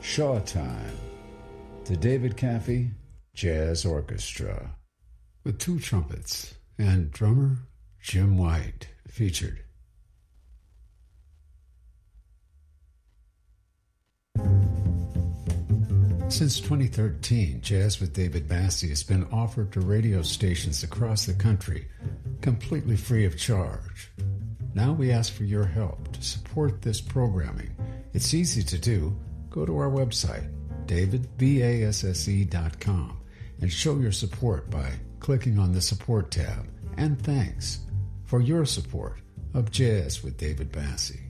Shawtime, the David Caffey Jazz Orchestra. With two trumpets and drummer Jim White featured. Since 2013, Jazz with David Bassie has been offered to radio stations across the country, completely free of charge. Now we ask for your help to support this programming. It's easy to do. Go to our website, davidbasse.com, and show your support by clicking on the Support tab. And thanks for your support of Jazz with David Bassie.